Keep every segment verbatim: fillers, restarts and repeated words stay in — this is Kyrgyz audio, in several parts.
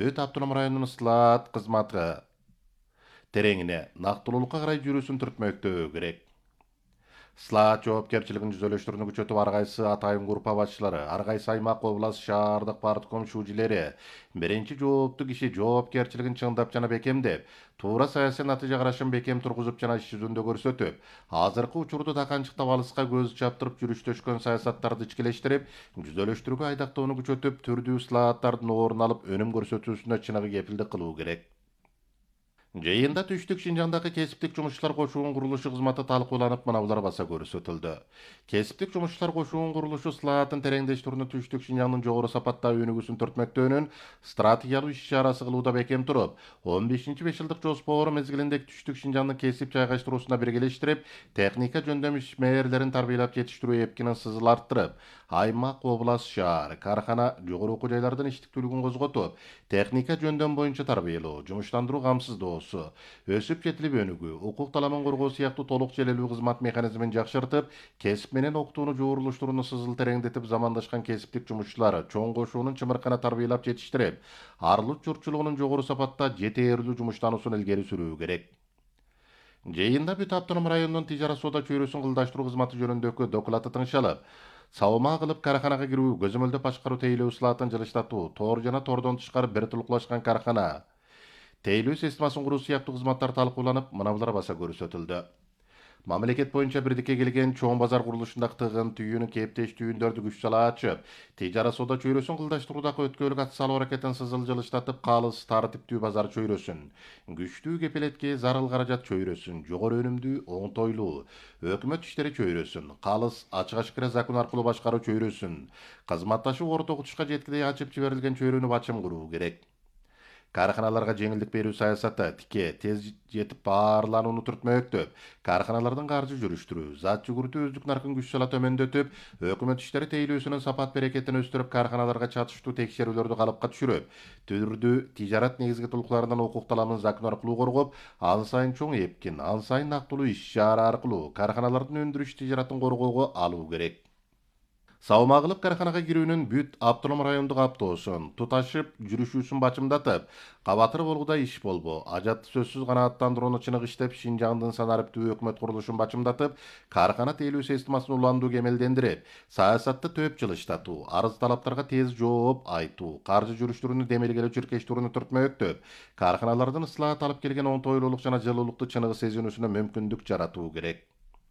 Бүт автоном районунун ысылаат кызматы тереңине нактылуулукка карай жүрүүсүн түртмөктөө керек. Слаат жоопкерчилигин жүзөлөштүрүүнү күчөтүп ар кайсы атайын группа башчылары, ар кайсы аймак, област, шаардык партком шүүжилери биринчи жооптуу киши жоопкерчилигин чыңдап жана бекемдеп, туура саясий натыйжа карашын бекем тургузуп жана иш жүзүндө көрсөтүп, азыркы учурду таканчыктап алыска көз чаптырып жүрүштөшкөн саясаттарды ичкилештирип, жүзөлөштүрүүгө айдактоону күчөтүп, түрдүү слааттардын орун алып өнүм көрсөтүүсүнө чыныгы кепилдик кылуу керек. Жыйында түштүк Шинжаңдагы кесиптик жумушчулар кошуунун курулушу кызматы талкууланып, мына баса көрсөтүлдү. Кесиптик жумушчулар кошуунун курулушу слаатын тереңдештирүүнү түштүк Шинжаңдын жогору сапаттагы өнүгүүсүн төртмөктөөнүн стратегиялык иш-чарасы кылууда бекем туруп, он бешинчи беш жылдык жоспору мезгилинде түштүк Шинжаңдын кесип жайгаштыруусуна биргелештирип, техника жөндөм ишмээрлерин тарбиялап жетиштирүү эпкинин сызыл арттырып, аймак, област, шаар, кархана, жогору окуу жайлардын иштиктүүлүгүн козготуп, техника жөндөм боюнча тарбиялоо, жумуштандыруу камсыздоосу, өсүп жетилип өнүгүү, укук таламын коргоо сыяктуу толук желелүү кызмат механизмин жакшыртып, кесип менен окутууну жуурулуштурууну сызыл тереңдетип, замандашкан кесиптик жумушчулар чоң кошуунун чымыркана тарбиялап жетиштирип, арылык журтчулугунун жогору сапатта жетээрлүү жумуштануусун илгери сүрүү керек. Жыйында бүт автоном районунун тижара соода чөйрөсүн кылдаштыруу кызматы жөнүндөгү доклаты тыңшалып, сабыма кылып караханага кирүү, көзөмөлдөп башкаруу тейлөө слаатын жылыштатуу, тоор жана тоордон тышкары бир тулуклашкан карахана, тейлөө системасын куруу сыяктуу кызматтар талкууланып, мына баса көрсөтүлдү. Мамлекет боюнча бирдикке келген чоң базар курулушундагы тыгын түйүүнү кептештүүндөрдү күч сала ачып, тижара соода чөйрөсүн кылдаштыруудагы өткөлүк ат салуу аракетин сызыл жылыштатып, калыс тартиптүү базар чөйрөсүн, күчтүү кепилетке зарыл каражат чөйрөсүн, жогору өнүмдүү, оңтойлуу өкмөт иштери чөйрөсүн, калыс ачык ашкыра закон аркылуу башкаруу чөйрөсүн, кызматташуу орто окутушка жеткидей ачып жиберилген чөйрөнү бачым куруу керек. Карханаларга жеңилдик берүү саясаты тике тез жетип баарланууну түртмөктөп, карханалардын каржы жүрүштүрүү, зат жүгүртүү өздүк наркын күч сала төмөндөтүп, өкмөт иштери тейлөөсүнүн сапат берекетин өстүрүп, карханаларга чатыштуу текшерүүлөрдү калыпка түшүрүп, түрдүү тижарат негизги тулуктарынан укук таламын закон аркылуу коргоп, ан сайын чоң эпкин, ан сайын нактылуу иш-чара аркылуу карханалардын өндүрүш тижаратын коргоого алуу керек. Сабыма кылып караханага кирүүнүн бүт автоном райондук автоосун туташып жүрүшүүсүн бачымдатып, кабатыр болгуда иш болбо, ажатты сөзсүз канааттандырууну чыныгы иштеп, Шинжаңдын санариптүү өкмөт курулушун бачымдатып, кархана тейлөө системасын уландуу кемелдендирип, саясатты төп жылыштатуу, арыз талаптарга тез жооп айтуу, каржы жүрүштүрүүнү демелгелөө чиркештирүүнү түртмөктөп, карханалардын ыслаат алып келген оңтойлуулук жана жылуулукту чыныгы сезинүүсүнө мүмкүндүк жаратуу керек.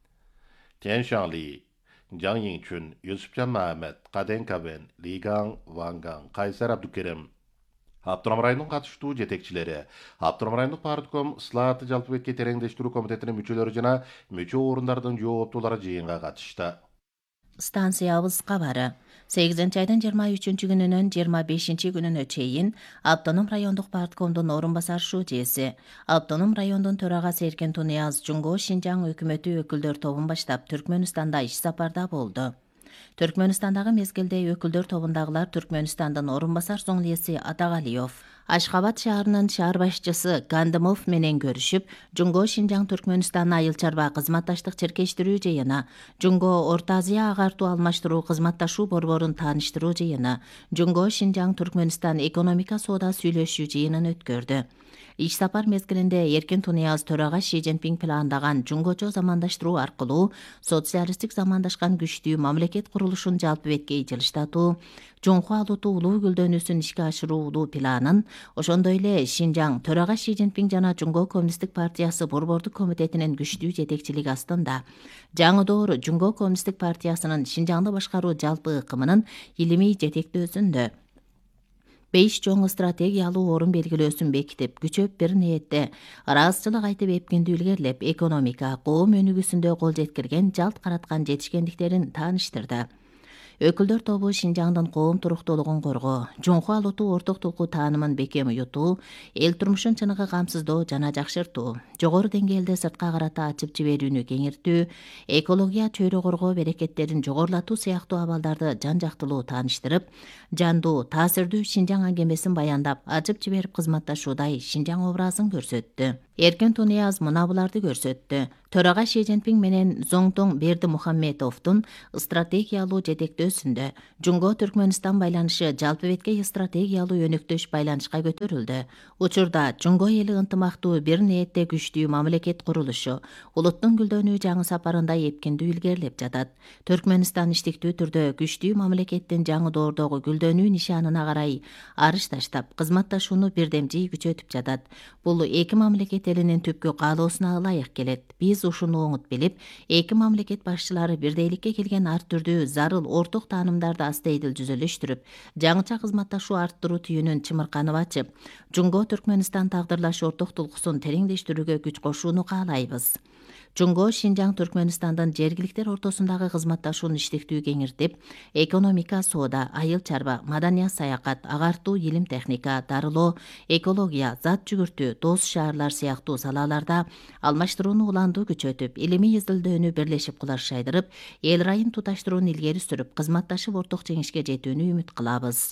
Тянь Шанли, Жан Йingchun, Юсупжан Махмет, Каден Кабен, Лигаң Вангаң, Кайсар Абдукерим, Автоном районунун катыштуу жетекчилери, Автоном райондук партком слааты жалпы бетке тереңдештирүү комитетинин мүчөлөрү жана мүчө орундардын жооптуулары жыйынга катышты. Станциябыз кабары сегизинчи айдын жыйырма үчүнчү күнүнөн жыйырма бешинчи күнүнө чейин Автоном райондук парткомдун орун басар шүүжеси, Автоном райондун төрагасы Эркен Тунияз Жумго Шинжаң өкмөтү өкүлдөр тобун баштап Түркмөнстанда иш сапарда болду. Түркмөнстандагы мезгилде өкүлдөр тобундагылар Түркмөнстандын орун басар зоңлиеси Атагалиев, Ашхабад шаарынын шаар башчысы Гандымов менен көрүшүп, Жумго Шинжаң Түркмөнстан айыл чарба кызматташтык чиркештирүү жыйыны, Жумго Орто Азия агартуу алмаштыруу кызматташуу борборун тааныштыруу жыйыны, Жумго Шинжаң Түркмөнстан экономика соода сүйлөшүү жыйынын өткөрдү. Иш сапар мезгилинде Эркен Тунияз төрага Ши Цзиньпин пландаган жумгочо замандаштыруу аркылуу социалисттик замандашкан күчтүү мамлекет курулушун жалпы бетке жылыштатуу, Жоңху алууту улуу гүлдөнүүсүн ишке ашыруудуу планын, ошондой эле Шинжаң төрага Ши Цзиньпин жана Жумго Коммунисттик партиясы борбордук комитетинин күчтүү жетекчилиги астында жаңы доор Жумго Коммунисттик партиясынын Шинжаңды башкаруу жалпы ыкымынын илимий жетектөөсүндө беш чоң стратегиялуу орун белгилөөсүн бекитип, күчөп бир ниетте ыраазычылык айтып эпкинди илгерлеп, экономика, коом өнүгүүсүндө кол жеткирген, жалт караткан жетишкендиктерин тааныштырды. Өкүлдөр тобу Шинжаңдын коом туруктуулугун коргоо, жоңху алууту орток тулкуу таанымын бекем уютуу, эл турмушун чыныгы камсыздоо жана жакшыртуу, жогору деңгээлде сыртка карата ачып жиберүүнү кеңиртүү, экология, чөйрө коргоо берекеттерин жогорулатуу сыяктуу абалдарды жан жактылуу тааныштырып, жандуу, таасирдүү Шинжаң аңгемесин баяндап, ачып жиберип кызматташуудай Шинжаң образын көрсөттү. Эркин Тунияз мына буларды көрсөттү. Төрага Ши Цзиньпин менен Зоңтоң Бердимухамедовдун стратегиялуу жетектөөсүндө Жунго Түркмөнстан байланышы жалпы бетке стратегиялуу өнөктөш байланышка көтөрүлдү. Учурда Жунго эли ынтымактуу бир ниетте күчтүү мамлекет курулушу улуттун гүлдөнүү жаңы сапарында эпкиндүү илгерилеп жатат. Түркмөнстан иштиктүү түрдө күчтүү мамлекеттин жаңы доордогу гүлдөнүү нишанына карай арыш таштап, кызматташууну бирдемжий күчөтүп жатат. Бул эки мамлекет элинин түпкү каалоосуна ылайык келет. Биз ушуну оңут билип, эки мамлекет башчылары бирдейликке келген ар түрдүү зарыл орток таанымдарды астейдил жүзөлөштүрүп, жаңыча кызматташуу арттыруу түйүнүн чымырканып ачып, Жунго Түркмөнстан тагдырлаш орток тулкусун тереңдештирүүгө күч кошууну каалайбыз. Жунго Шинжаң Түркмөнстандын жергиликтер ортосундагы кызматташууну иштиктүү кеңиртип, экономика, соода, айыл чарба, маданият, саякат, агартуу, илим техника, дарылоо, экология, зат жүгүртүү, дос шаарлар сыяктуу салаларда алмаштырууну уландуу күчөтүп, илимий изилдөөнү бирлешип кулаш шайдырып, эл райын туташтырууну илгери сүрүп, кызматташып орток жеңишке жетүүнү үмүт кылабыз.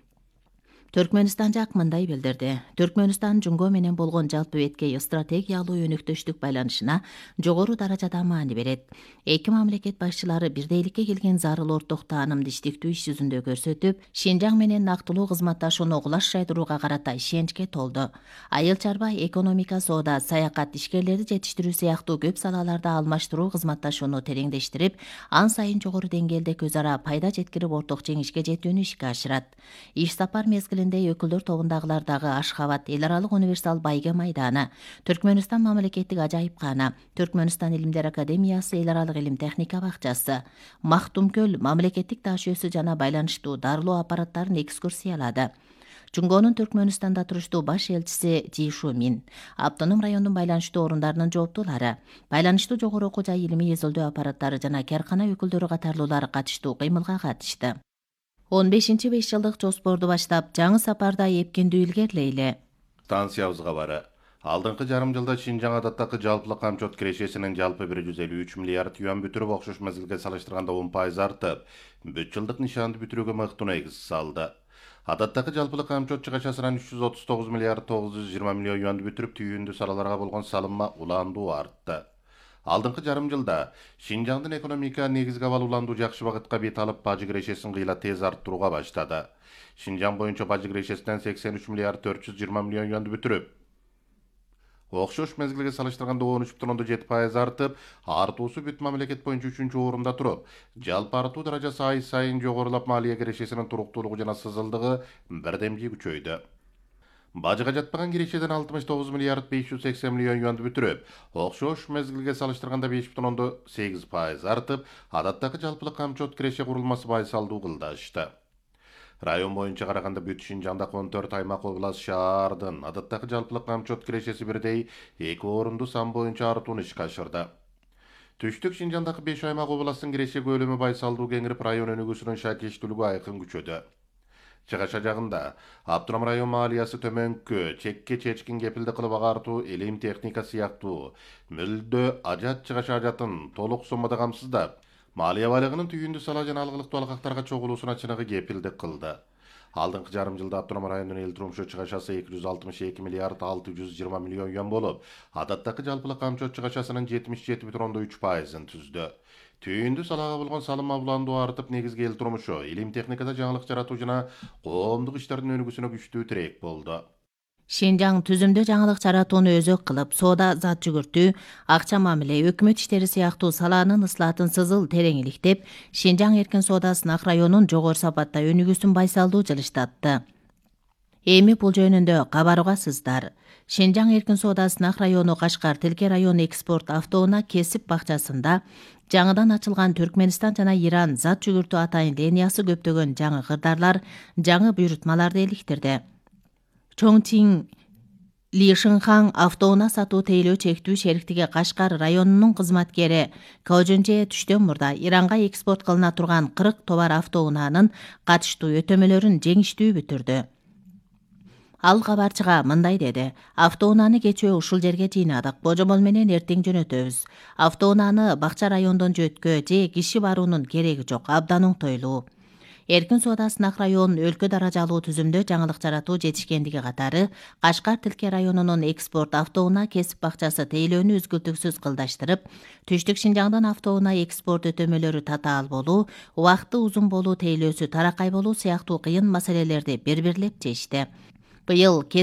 Түркмөнстан жак мындай билдирди. Түркмөнстан Жунго менен болгон жалпы бетке стратегиялуу өнөктөштүк байланышына жогору даражада маани берет. Эки мамлекет башчылары бирдейликке келген зарыл орток таанымды иштиктүү иш жүзүндө көрсөтүп, Шинжаң менен нактылуу кызматташууну кулаш шайдырууга карата ишеничке толду. Айыл чарба, экономика, соода, саякат, ишкерлерди жетиштирүү сыяктуу көп салаларда алмаштыруу кызматташууну тереңдештирип, ан сайын жогору деңгээлде көз ара пайда жеткирип орток жеңишке жетүүнү ишке ашырат. Иш сапар мезгилинде өкүлдөр тобундагылар дагы Ашхабад эл аралык универсал байге майданы, Түркмөнстан мамлекеттик ажайыпкана, Түркмөнстан илимдер академиясы, эл аралык илим техника бакчасы, Мактумкөл мамлекеттик таш өсү жана байланыштуу дарылоо аппараттарын экскурсиялады. Жунгонун Түркмөнстанда туруштуу баш элчиси Жи Шумин, автоном райондун байланыштуу орундарынын жооптуулары, байланыштуу жогору окуу жай илимий изилдөө аппараттары жана каркана өкүлдөрү катарлуулар катыштуу кыймылга катышты. он бешинчи беш жылдык жоспорду баштап, жаңы сапарда эпкиндүү илгерилейли. Станциябызга бары. Алдыңкы жарым жылда Шинжаң адаттагы жалпылык камчот кирешесинин жалпы бир жүз элүү үч миллиард юан бүтүрүп, окшош мезгилге салыштырганда он пайыз артып, бүт жылдык нишанды бүтүрүүгө мыкты негиз салды. Адаттагы жалпылык камчот чыгачасынан үч жүз отуз тогуз миллиард тогуз жүз жыйырма миллион юанды бүтүрүп, түйүндүү салаларга болгон салымма уландуу артты. Алдыңкы жарым жылда Шинжаңдын экономика негизги абал уландуу жакшы багытка бет алып, бажы кирешесин кыйла тез арттырууга баштады. Шинжаң боюнча бажы кирешесинен сексен үч миллиард төрт жүз жыйырма миллион юанды бүтүрүп, окшош мезгилге салыштырганда он үч бүтүн ондон жети пайыз артып, артуусу бүт мамлекет боюнча үчүнчү орунда туруп, жалпы артуу даражасы ай сайын жогорулап, малия кирешесинин туруктуулугу жана сызылдыгы бирдемжий күчөйдү. Бажыга жатпаган кирешеден алтымыш тогуз миллиард беш жүз сексен миллион юанды бүтүрүп, окшош мезгилге салыштырганда беш бүтүн ондон сегиз пайыз артып, адаттагы жалпылык камчот киреше курулмасы байсалдуу кылдашты. Район боюнча караганда бүт Шинжаңда он төрт аймак, област, шаардын адаттагы жалпылык камчот кирешеси бирдей эки орунду сан боюнча артууну ишке ашырды. Түштүк Шинжаңдагы беш аймак, областтын киреше көлөмү байсалдуу кеңирип, район өнүгүүсүнүн шакештүүлүгү айкын күчөдү. Чыгаша жагында Автоном район малиясы төмөнкү, чекке чечкин кепилди кылып агартуу, илим техника сыяктуу мүлдө ажат чыгаша ажатын толук суммада камсыздап, малия байлыгынын түйүндүү сала жана алгылыктуу алкактарга чогулуусуна чыныгы кепилдик кылды. Алдыңкы жарым жылда Автоном районунун эл турмушу чыгашасы эки жүз алтымыш эки миллиард алты жүз жыйырма миллион юан болуп, адаттагы жалпылык камчот чыгашасынын жетимиш жети бүтүн ондон үч пайызын түздү. Түйүндүү салага болгон салым уландуу артып, негизги эл турмушу, илим техникада жаңылык жаратуу жана коомдук иштердин өнүгүүсүнө күчтүү тирек болду. Шинжаң түзүмдө жаңылык жаратууну өзөк кылып, соода, зат жүгүртүү, акча мамиле, өкмөт иштери сыяктуу саланын ыслаатын сызыл терең иликтеп, Шинжаң эркин соода сынак районун жогору сапатта өнүгүүсүн байсалдуу жылыштатты. Эми бул жөнүндө кабарыгасыздар. Шинжаң эркин соода сынак району Кашкар Тилке району экспорт автоунаа кесип бакчасында жаңыдан ачылган Түркмөнстан жана Иран зат жүгүртүү атайын линиясы көптөгөн жаңы кырдаарлар, жаңы буйрутмаларды иликтирди. Чоңтиң Лишинхан автоунаа сатуу тейлөө чектүү шериктиги Кашкар районунун кызматкери Кожунже түштөн мурда Иранга экспорт кылына турган кырк товар автоунаанын катыштуу өтөмөлөрүн жеңиштүү бүтүрдү. Ал кабарчыга мындай деди: автоунааны кечөө ушул жерге жыйнадык, божомол менен эртең жөнөтөбүз. Автоунааны бакча райондон жөткө же киши баруунун кереги жок, абдан оңтойлуу. Эркин соода сынак районунун өлкө даражалуу түзүмдө жаңылык жаратуу жетишкендиги катары Кашкар Тилке районунун экспорт автоунаа кесип бакчасы тейлөөнү үзгүлтүксүз кылдаштырып, Түштүк Шинжаңдан автоунаа экспорт өтөмөлөрү татаал болуу, убакыты узун болуу тейлөөсү таракай болуу сыяктуу кыйын маселелерди бир-бирлеп чечти. Быйыл